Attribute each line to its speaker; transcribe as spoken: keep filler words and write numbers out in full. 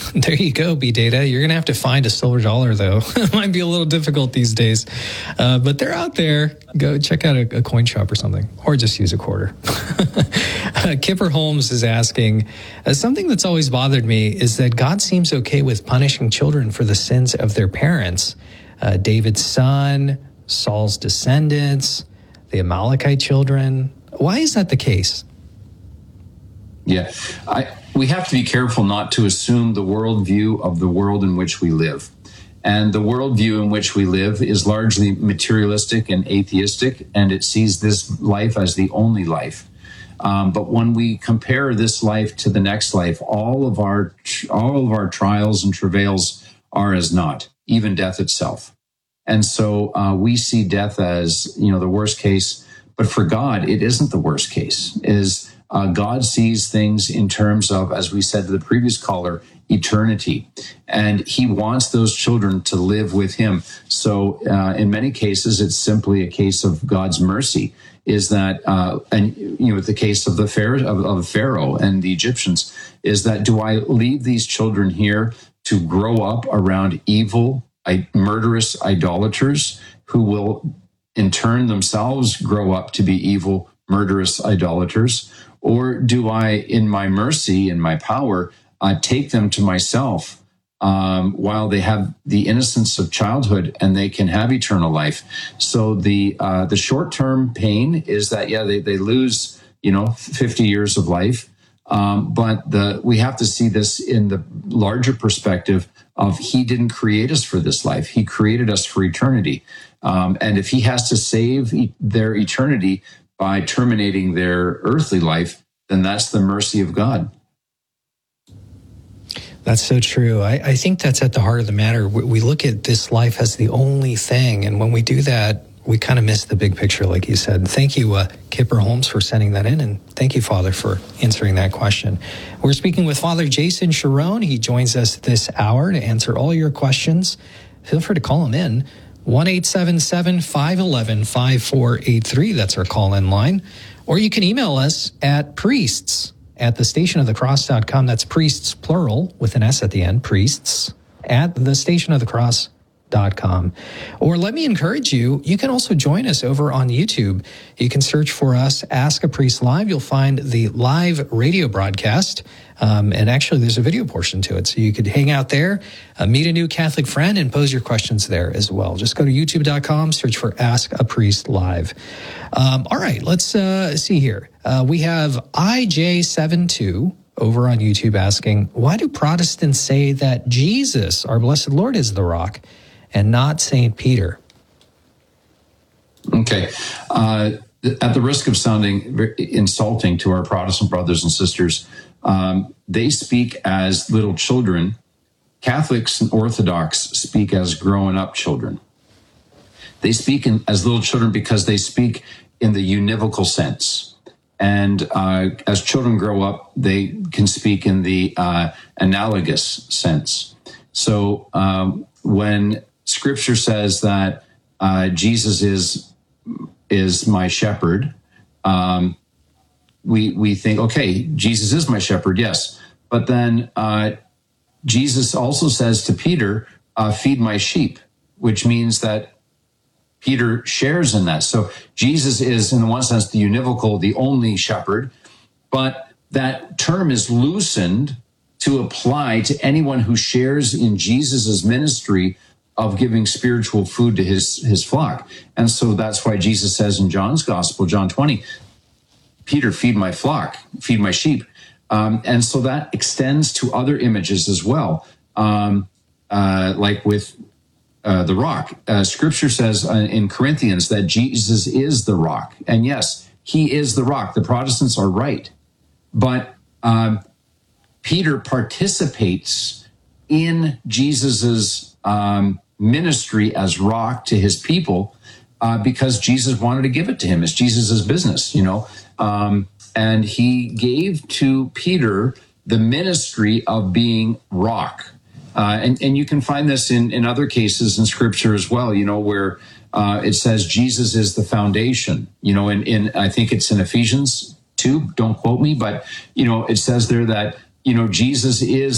Speaker 1: There you go, B-Data. You're going to have to find a silver dollar, though. It might be a little difficult these days. Uh, but they're out there. Go check out a, a coin shop or something, or just use a quarter. uh, Kipper Holmes is asking, uh, something that's always bothered me is that God seems okay with punishing children for the sins of their parents. Uh, David's son, Saul's descendants, the Amalekite children. Why is that the case?
Speaker 2: Yeah, I, we have to be careful not to assume the worldview of the world in which we live. And the worldview in which we live is largely materialistic and atheistic, and it sees this life as the only life. Um, but when we compare this life to the next life, all of our all of our trials and travails are as naught, even death itself. And so uh, we see death as, you know, the worst case. But for God, it isn't the worst case. It is Uh, God sees things in terms of, as we said to the previous caller, eternity. And he wants those children to live with him. So uh, in many cases, it's simply a case of God's mercy, is that, uh, and you know, the case of the Pharaoh, of, of Pharaoh and the Egyptians, is that do I leave these children here to grow up around evil, I, murderous idolaters who will in turn themselves grow up to be evil, murderous idolaters? Or do I, in my mercy and my power, uh, take them to myself um, while they have the innocence of childhood and they can have eternal life? So the uh, the short-term pain is that, yeah, they, they lose, you know, fifty years of life. Um, but the we have to see this in the larger perspective of he didn't create us for this life. He created us for eternity. Um, and if he has to save e- their eternity by terminating their earthly life, then that's the mercy of God.
Speaker 1: That's so true. I, I think that's at the heart of the matter. We, we look at this life as the only thing, and when we do that, we kind of miss the big picture, like you said. Thank you, uh, Kipper Holmes, for sending that in, and thank you, Father, for answering that question. We're speaking with Father Jason Cherone. He joins us this hour to answer all your questions. Feel free to call him in. one eight seven seven, five one one, five four eight three. That's our call-in line. Or you can email us at priests at the station of the cross dot com. That's priests, plural, with an S at the end, priests at the station of the cross dot com. Or let me encourage you, you can also join us over on YouTube. You can search for us, Ask a Priest Live. You'll find the live radio broadcast. Um, and actually, there's a video portion to it. So you could hang out there, uh, meet a new Catholic friend, and pose your questions there as well. Just go to youtube dot com, search for Ask a Priest Live. Um, all right, let's uh, see here. Uh, we have I J seventy-two over on YouTube asking, why do Protestants say that Jesus, our blessed Lord, is the rock and not Saint Peter?
Speaker 2: Okay. Uh, at the risk of sounding very insulting to our Protestant brothers and sisters, um, they speak as little children. Catholics and Orthodox speak as growing up children. They speak in, as little children because they speak in the univocal sense. And uh, as children grow up, they can speak in the uh, analogous sense. So um, when Scripture says that uh, Jesus is is my shepherd, um, we we think, okay, Jesus is my shepherd, yes. But then uh, Jesus also says to Peter, uh, feed my sheep, which means that Peter shares in that. So Jesus is, in one sense, the univocal, the only shepherd, but that term is loosened to apply to anyone who shares in Jesus's ministry of giving spiritual food to his, his flock. And so that's why Jesus says in John's gospel, John twenty, Peter, feed my flock, feed my sheep. Um, and so that extends to other images as well, um, uh, like with uh, the rock. Uh, scripture says uh, in Corinthians that Jesus is the rock. And yes, he is the rock. The Protestants are right. But um, Peter participates in Jesus's um, ministry as rock to his people uh, because Jesus wanted to give it to him. It's Jesus's business, you know. Um, and he gave to Peter the ministry of being rock. Uh, and, and you can find this in, in other cases in Scripture as well, you know, where uh, it says Jesus is the foundation, you know, in, in I think it's in Ephesians two, don't quote me, but, you know, it says there that, you know, Jesus is